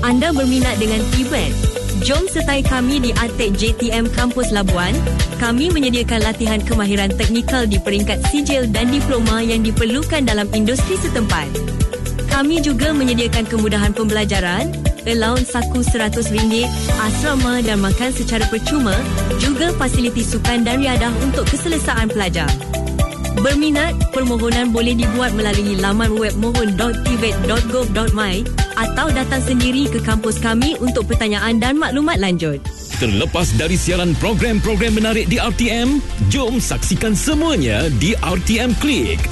Anda berminat dengan TVET? Jom sertai kami di Artec JTM Kampus Labuan. Kami menyediakan latihan kemahiran teknikal di peringkat sijil dan diploma yang diperlukan dalam industri setempat. Kami juga menyediakan kemudahan pembelajaran, allowance saku RM100, asrama dan makan secara percuma, juga fasiliti sukan dan riadah untuk keselesaan pelajar. Berminat, permohonan boleh dibuat melalui laman web mohon.tvet.gov.my atau datang sendiri ke kampus kami untuk pertanyaan dan maklumat lanjut. Terlepas dari siaran program-program menarik di RTM, jom saksikan semuanya di RTM Klik.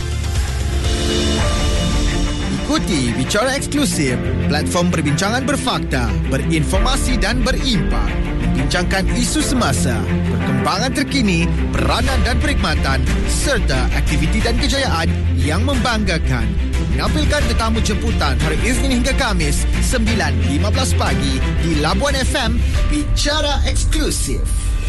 Ikuti Bicara Eksklusif, platform perbincangan berfakta, berinformasi dan berimpak. Membincangkan isu semasa, perkembangan terkini, peranan dan perkhidmatan, serta aktiviti dan kejayaan yang membanggakan. Menampilkan tetamu jemputan hari Isnin hingga Khamis 9.15 pagi di Labuan FM. Bicara Eksklusif.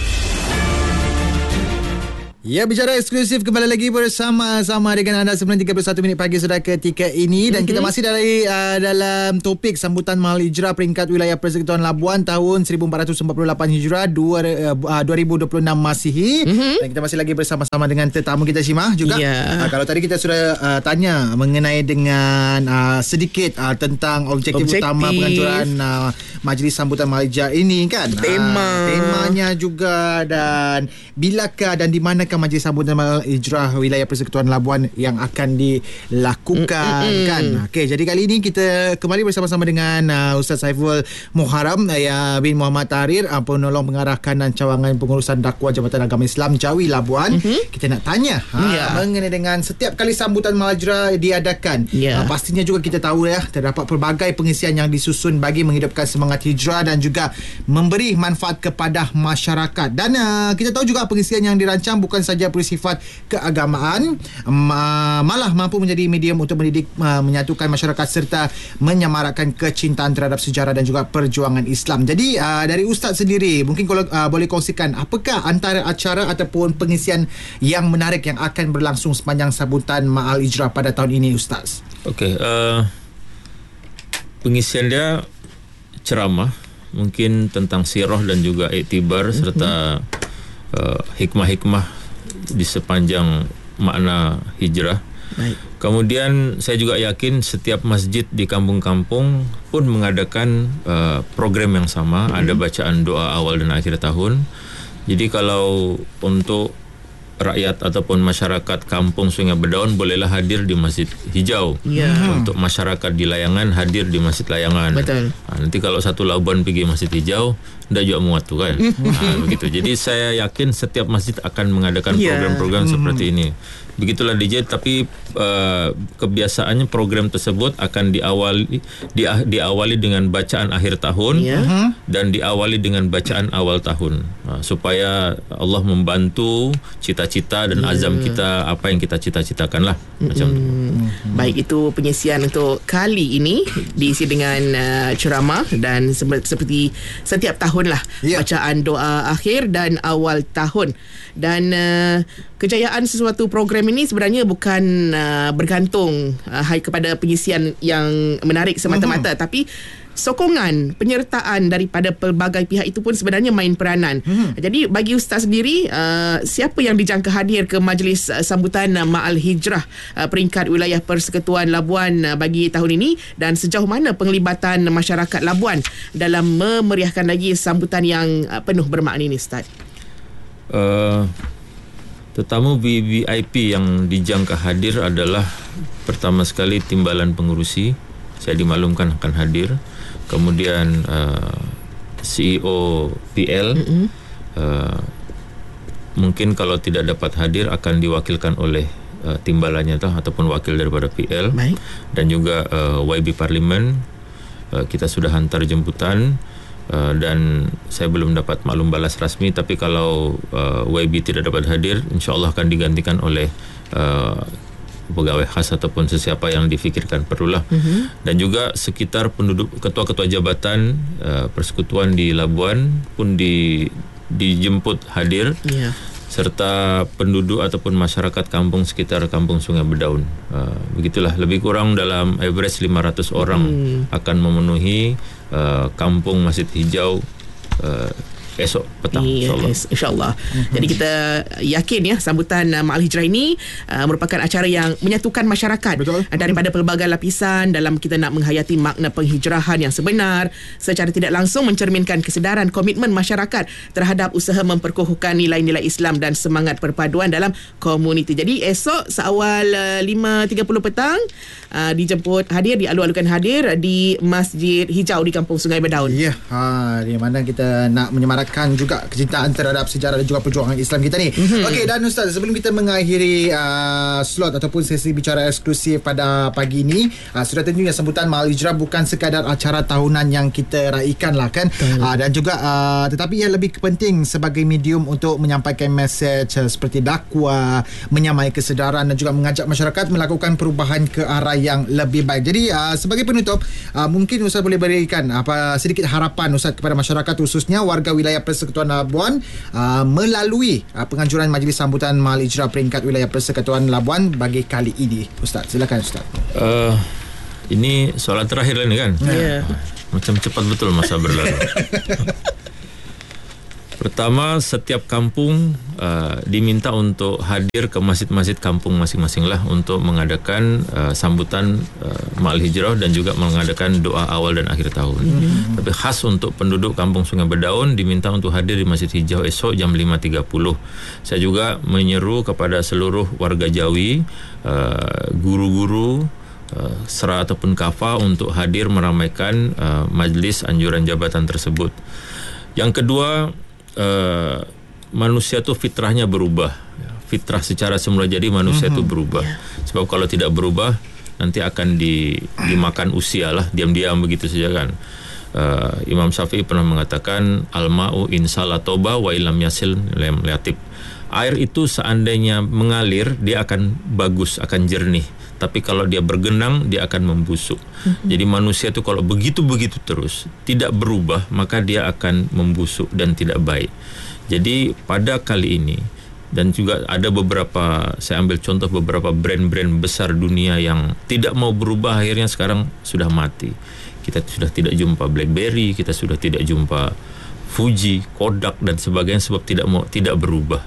Ya, Bicara Eksklusif kembali lagi bersama-sama dengan anda 9.31 minit pagi sudah ketika ini. Dan kita masih dalam topik sambutan Mahal Hijrah peringkat wilayah Persekutuan Labuan tahun 1448 Hijrah 2026 Masihi. Dan kita masih lagi bersama-sama dengan tetamu kita Syimah juga. Kalau tadi kita sudah tanya mengenai dengan sedikit tentang objektif utama penganjuran majlis sambutan Mahal Hijrah ini kan. Temanya juga dan bilakah dan di manakah majlis sambutan Mahal Hijrah wilayah Persekutuan Labuan yang akan dilakukan kan. Okey, jadi kali ini kita kembali bersama-sama dengan Ustaz Saiful Muharram bin Muhammad Tahrir, penolong pengarah kanan cawangan pengurusan dakwah Jabatan Agama Islam Jawi Labuan. Kita nak tanya mengenai dengan setiap kali sambutan Mahal Hijrah diadakan. Pastinya juga kita tahu terdapat pelbagai pengisian yang disusun bagi menghidupkan semangat hijrah dan juga memberi manfaat kepada masyarakat. Dan kita tahu juga pengisian yang dirancang bukan saja bersifat keagamaan, malah mampu menjadi medium untuk mendidik, menyatukan masyarakat serta menyemarakkan kecintaan terhadap sejarah dan juga perjuangan Islam. Jadi dari Ustaz sendiri, mungkin kalau boleh kongsikan apakah antara acara ataupun pengisian yang menarik yang akan berlangsung sepanjang sambutan Mahal Hijrah pada tahun ini, Ustaz? Okey, pengisian dia ceramah, mungkin tentang sirah dan juga iktibar serta hikmah-hikmah di sepanjang makna hijrah. Baik. Kemudian saya juga yakin setiap masjid di kampung-kampung pun mengadakan program yang sama, ada bacaan doa awal dan akhir tahun. Jadi kalau untuk rakyat ataupun masyarakat kampung Sungai Bedaun bolehlah hadir di Masjid Hijau. Untuk masyarakat di Layangan hadir di Masjid Layangan. Betul. Nanti kalau satu Labuan pergi Masjid Hijau, dah juga muat tu kan. Begitu. Jadi saya yakin setiap masjid akan mengadakan program-program seperti ini. Begitulah DJ, tapi kebiasaannya program tersebut akan diawali dengan bacaan akhir tahun dan diawali dengan bacaan awal tahun, supaya Allah membantu cita-cita dan azam kita, apa yang kita cita-citakan lah. Macam tu. Baik, itu penyesian untuk kali ini diisi dengan ceramah dan seperti setiap tahun lah, bacaan doa akhir dan awal tahun. Dan kejayaan sesuatu program ini sebenarnya bukan bergantung kepada pengisian yang menarik semata-mata, tapi sokongan penyertaan daripada pelbagai pihak itu pun sebenarnya main peranan. Jadi bagi Ustaz sendiri, siapa yang dijangka hadir ke majlis sambutan Mahal Hijrah peringkat wilayah Persekutuan Labuan bagi tahun ini, dan sejauh mana penglibatan masyarakat Labuan dalam memeriahkan lagi sambutan yang penuh bermakna ini, Ustaz? Tetamu VIP yang dijangka hadir adalah pertama sekali Timbalan Pengurusi, saya dimaklumkan akan hadir. Kemudian CEO PL, mungkin kalau tidak dapat hadir akan diwakilkan oleh timbalannya ataupun wakil daripada PL. Baik. Dan juga YB Parlimen, kita sudah hantar jemputan. Dan saya belum dapat maklum balas rasmi, tapi kalau YB tidak dapat hadir, insyaAllah akan digantikan oleh pegawai khas ataupun sesiapa yang difikirkan perlulah. Dan juga sekitar penduduk, ketua-ketua jabatan persekutuan di Labuan pun dijemput hadir, serta penduduk ataupun masyarakat kampung sekitar kampung Sungai Bedaun. Begitulah, lebih kurang dalam average 500 orang akan memenuhi Kampung Masjid Hijau esok petang, insyaAllah. InsyaAllah. Jadi kita yakin ya sambutan Ma'al Hijrah ini merupakan acara yang menyatukan masyarakat. Betul. Daripada pelbagai lapisan dalam kita nak menghayati makna penghijrahan yang sebenar, secara tidak langsung mencerminkan kesedaran komitmen masyarakat terhadap usaha memperkukuhkan nilai-nilai Islam dan semangat perpaduan dalam komuniti. Jadi esok seawal 5.30 petang dijemput hadir, dialu-alukan hadir di Masjid Hijau di Kampung Sungai Berdaun. Ya, di mana kita nak menyemarakkan juga kecintaan terhadap sejarah dan juga perjuangan Islam kita ni. Okey, dan Ustaz, sebelum kita mengakhiri slot ataupun sesi bicara eksklusif pada pagi ini, sudah tentunya sambutan Ma'al Hijrah bukan sekadar acara tahunan yang kita raikan lah kan, dan juga tetapi ia lebih penting sebagai medium untuk menyampaikan mesej seperti dakwah, menyamai kesedaran dan juga mengajak masyarakat melakukan perubahan ke arah yang lebih baik. Jadi sebagai penutup, mungkin Ustaz boleh berikan sedikit harapan Ustaz kepada masyarakat, khususnya warga wilayah Persekutuan Labuan melalui penganjuran Majlis Sambutan Ma'al Hijrah peringkat wilayah Persekutuan Labuan bagi kali ini. Ustaz, silakan Ustaz. Ini soalan terakhir lah ni kan? Macam cepat betul masa berlalu. Pertama, setiap kampung diminta untuk hadir ke masjid-masjid kampung masing-masing lah untuk mengadakan sambutan Ma'al Hijrah dan juga mengadakan doa awal dan akhir tahun. Tapi khas untuk penduduk Kampung Sungai Berdaun diminta untuk hadir di Masjid Hijau esok jam 5.30. Saya juga menyeru kepada seluruh warga Jawi, guru-guru, SRA ataupun KAFA untuk hadir meramaikan majlis anjuran jabatan tersebut. Yang kedua, manusia tu fitrahnya berubah. Fitrah secara semula jadi manusia tu berubah. Sebab kalau tidak berubah nanti akan dimakan usia lah, diam-diam begitu saja kan. Imam Syafi'i pernah mengatakan al-ma'u insala toba wa ilam yasil lam yatib. Air itu seandainya mengalir dia akan bagus, akan jernih. Tapi kalau dia bergenang dia akan membusuk. Jadi manusia itu kalau begitu-begitu terus tidak berubah, maka dia akan membusuk dan tidak baik. Jadi pada kali ini, dan juga ada beberapa, saya ambil contoh beberapa brand-brand besar dunia yang tidak mau berubah, akhirnya sekarang sudah mati. Kita sudah tidak jumpa BlackBerry, kita sudah tidak jumpa Fuji, Kodak dan sebagainya sebab tidak berubah.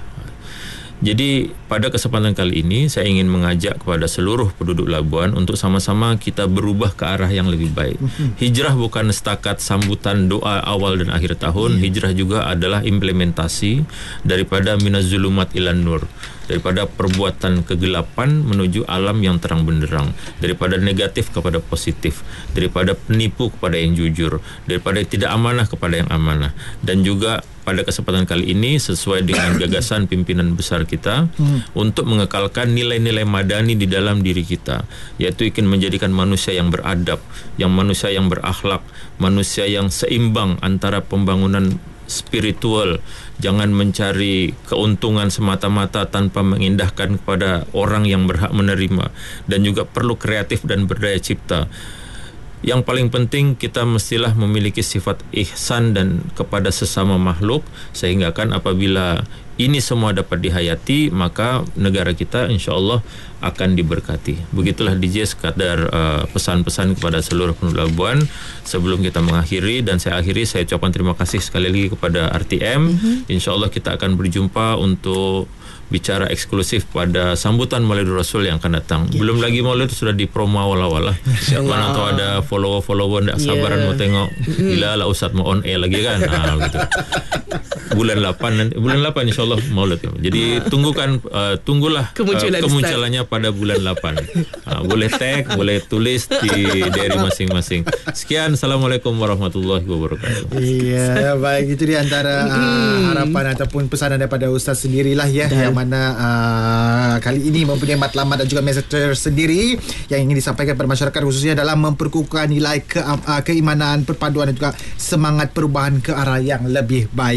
Jadi pada kesempatan kali ini saya ingin mengajak kepada seluruh penduduk Labuan untuk sama-sama kita berubah ke arah yang lebih baik. Hijrah bukan setakat sambutan doa awal dan akhir tahun. Hijrah juga adalah implementasi daripada minaz zulumat ilan nur, daripada perbuatan kegelapan menuju alam yang terang benderang, daripada negatif kepada positif, daripada penipu kepada yang jujur, daripada tidak amanah kepada yang amanah. Dan juga pada kesempatan kali ini sesuai dengan gagasan pimpinan besar kita untuk mengekalkan nilai-nilai madani di dalam diri kita, yaitu ingin menjadikan manusia yang beradab, yang manusia yang berakhlak, manusia yang seimbang antara pembangunan spiritual, jangan mencari keuntungan semata-mata tanpa mengindahkan kepada orang yang berhak menerima, dan juga perlu kreatif dan berdaya cipta. Yang paling penting kita mestilah memiliki sifat ihsan dan kepada sesama makhluk, sehingga kan apabila ini semua dapat dihayati, maka negara kita insya-Allah akan diberkati. Begitulah DJ sekadar pesan-pesan kepada seluruh penduduk Labuan sebelum kita mengakhiri. Dan saya akhiri, saya ucapkan terima kasih sekali lagi kepada RTM. Insya-Allah kita akan berjumpa untuk bicara eksklusif pada sambutan Maulid Rasul yang akan datang. Belum lagi Maulid sudah dipromo awal-awal lah. Mana tahu ada follower tak sabaran mau tengok. Gila lah Ustaz mau on air lagi kan. Gitu. Bulan 8 insyaAllah Maulid. Jadi tunggulah kemunculannya pada bulan 8. Boleh tag, boleh tulis di diary masing-masing. Sekian, Assalamualaikum warahmatullahi wabarakatuh. Iya, baik, itu di antara harapan ataupun pesanan daripada Ustaz sendirilah ya, yang mana kali ini mempunyai matlamat dan juga mesej tersendiri yang ingin disampaikan kepada masyarakat, khususnya dalam memperkukuhkan nilai keimanan, perpaduan dan juga semangat perubahan ke arah yang lebih baik. Iya,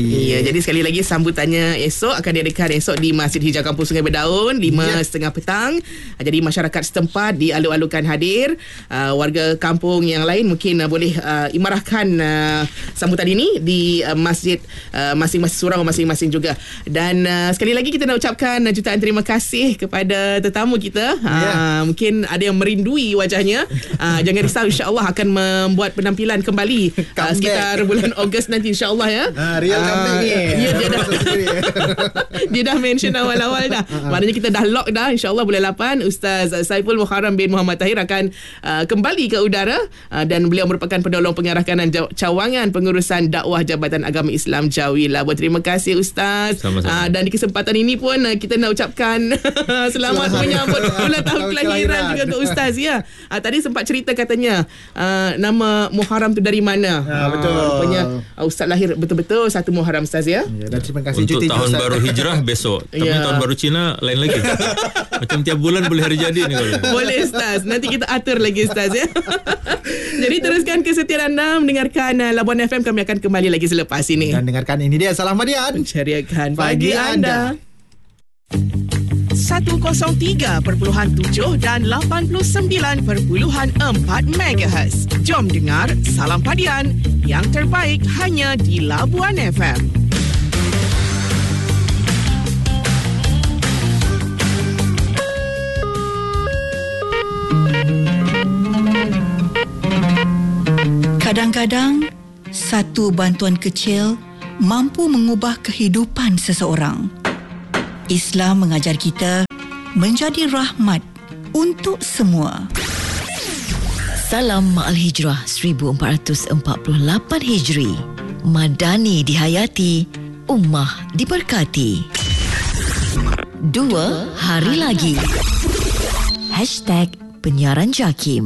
Jadi sekali lagi sambutannya esok akan diadakan esok di Masjid Hijrah Kampung Sungai Berdaun 5:30 petang. Jadi masyarakat setempat dialu-alukan hadir. Warga kampung yang lain mungkin boleh imarahkan sambutan ini di masjid masing-masing surau masing-masing juga. Dan sekali lagi kita nak ucapkan jutaan terima kasih kepada tetamu kita. Mungkin ada yang merindui wajahnya. Jangan risau, insya-Allah akan membuat penampilan kembali sekitar bulan Ogos nanti, insya-Allah ya. Real comeback ni. Ya, dia dah mention awal-awal dah. Maknanya kita dah lock dah, insya-Allah bulan 8 Ustaz Saiful Muharram bin Muhammad Tahir akan kembali ke udara, dan beliau merupakan penolong pengarah kanan cawangan pengurusan dakwah Jabatan Agama Islam Jawi Labuan. Terima kasih Ustaz. Sama-sama. Dan di kesempatan ini pun kita nak ucapkan selamat menyambut ulang tahun kelahiran juga untuk Ustaz ya. Tadi sempat cerita katanya nama Muharram tu dari mana? Betul. Rupanya Ustaz lahir betul-betul 1 Muharram Ustaz ya. Dan terima kasih untuk cuti tahun Ustaz. baru Hijrah besok. Tapi tahun baru Cina lain lagi. Macam tiap bulan boleh hari jadi ni kalau. Boleh Ustaz. Nanti kita atur lagi Ustaz ya. Jadi teruskan kesetiaan anda mendengarkan Labuan FM. Kami akan kembali lagi selepas ini. Dan dengarkan ini dia Salam Madian. Ceriakan pagi anda. 103.7 dan 89.4 MHz. Jom dengar Salam Padian yang terbaik hanya di Labuan FM. Kadang-kadang, satu bantuan kecil mampu mengubah kehidupan seseorang. Islam mengajar kita menjadi rahmat untuk semua. Salam Ma'al Hijrah 1448 Hijri. Madani dihayati, ummah diberkati. 2 hari lagi. #penyiaran JAKIM.